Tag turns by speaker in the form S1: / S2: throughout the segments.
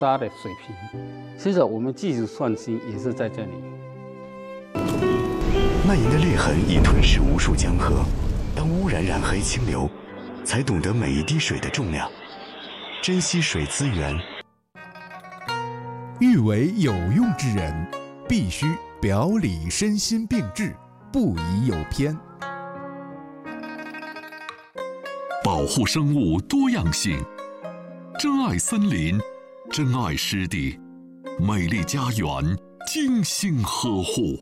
S1: 沙的水平。其实我们技术创新也是在这里。
S2: 蔓延的裂痕已吞噬无数江河，当污染染黑清流，才懂得每一滴水的重量，珍惜水资源。
S3: 欲为有用之人，必须表里身心并治，不宜有偏。
S4: 保护生物多样性，珍爱森林，珍爱湿地，美丽家园精心呵护。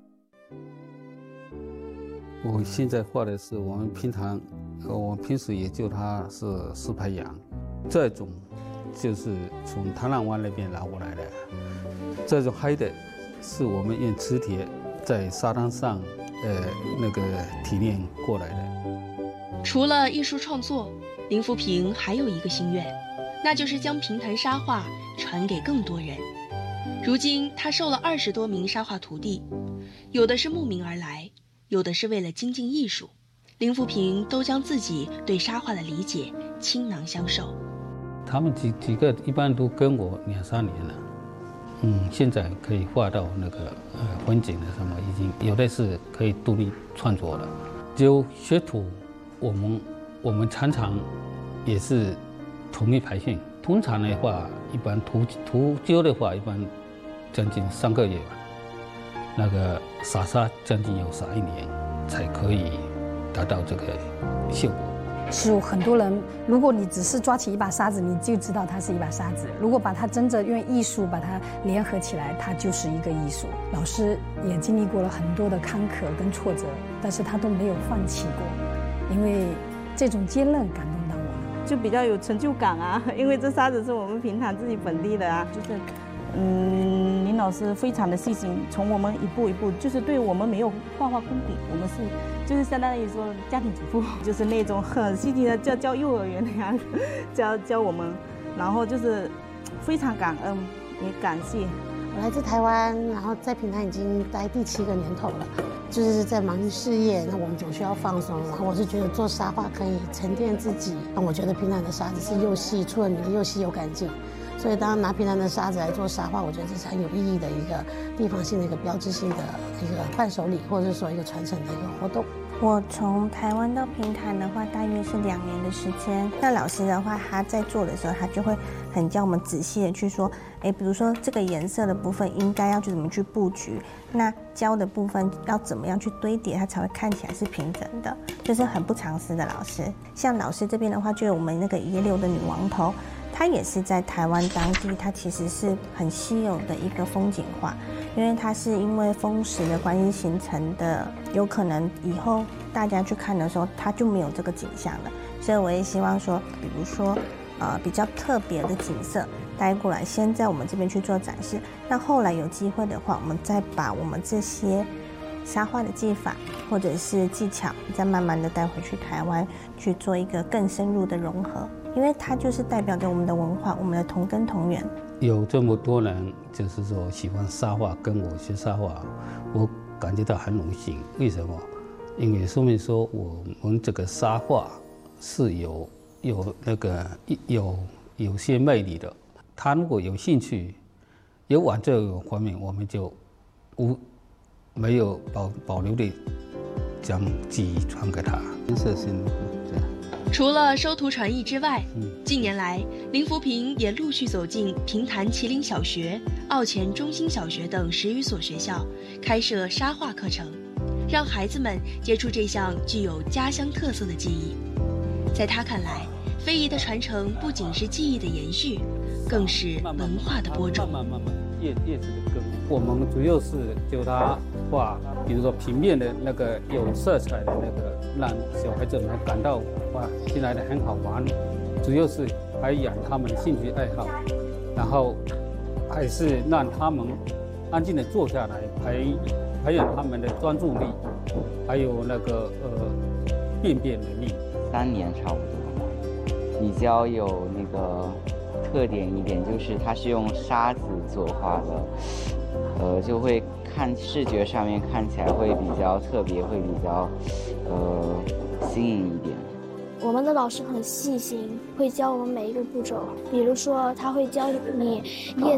S1: 我现在画的是我们平时也就它是石牌羊，这种就是从唐朗湾那边拿过来的。这种黑的是我们用磁铁在沙滩上提炼过来的。
S5: 除了艺术创作，林福平还有一个心愿，那就是将平潭沙画传给更多人。如今他收了20多名沙画徒弟，有的是慕名而来，有的是为了精进艺术。林福平都将自己对沙画的理解倾囊相授。
S1: 他们几个一般都跟我2、3年了。现在可以画到那个风景的什么，已经有的是可以独立创作了。就学徒，我们常常也是统一培训。通常的话，一般徒教的话，一般将近3个月吧。那个撒沙将近有撒1年，才可以达到这个效果。
S6: 是有很多人，如果你只是抓起一把沙子，你就知道它是一把沙子；如果把它真正用艺术把它联合起来，它就是一个艺术。老师也经历过了很多的坎坷跟挫折，但是他都没有放弃过，因为这种坚韧感动到我了，
S7: 就比较有成就感啊。因为这沙子是我们平潭自己本地的啊，就是林老师非常的细心，从我们一步一步，就是对我们没有画画功底，我们是就是相当于说家庭主妇，就是那种很细心的教幼儿园那样教我们，然后就是非常感恩也感谢。
S8: 我来自台湾，然后在平潭已经待第7个年头了，就是在忙于事业，那我们总需要放松。然后我是觉得做沙画可以沉淀自己，那我觉得平潭的沙子是又细，出了名的又细又干净。所以当拿平潭的沙子来做沙画，我觉得这是很有意义的一个地方性的一个标志性的一个伴手礼，或者说一个传承的一个活动。
S9: 我从台湾到平潭的话，大约是2年的时间。那老师的话，他在做的时候，他就会很教我们仔细的去说，比如说这个颜色的部分应该要去怎么去布局，那胶的部分要怎么样去堆叠，它才会看起来是平整的，就是很不藏私的老师。像老师这边的话，就有我们那个野柳的女王头。它也是在台湾当地，它其实是很稀有的一个风景画，因为它是因为风蚀的关系形成的，有可能以后大家去看的时候，它就没有这个景象了。所以我也希望说，比如说比较特别的景色带过来，先在我们这边去做展示，那后来有机会的话，我们再把我们这些沙画的技法或者是技巧，再慢慢的带回去台湾去做一个更深入的融合。因为它就是代表着我们的文化，我们的同根同源。
S1: 有这么多人就是说喜欢沙画，跟我学沙画，我感觉到很荣幸。为什么？因为说明说我们这个沙画是有些魅力的。他如果有兴趣，有往这个方面，我们就没有保留的将技艺传给他。建设性的。
S5: 除了收徒传艺之外，近年来林福平也陆续走进平潭麒麟小学、澳前中心小学等10余所学校，开设沙画课程，让孩子们接触这项具有家乡特色的技艺。在他看来，非遗的传承不仅是技艺的延续，更是文化的播种。
S1: 叶子的根，我们主要是教他画，比如说平面的那个有色彩的那个，让小孩子们感到哇，进来的很好玩。主要是培养他们的兴趣爱好，然后还是让他们安静的坐下来，培养他们的专注力，还有那个辨别能力。
S10: 3年差不多，比较有那个特点一点，就是它是用沙子作画的，就会看视觉上面看起来会比较特别，会比较新颖一点。
S11: 我们的老师很细心，会教我们每一个步骤。比如说，他会教你叶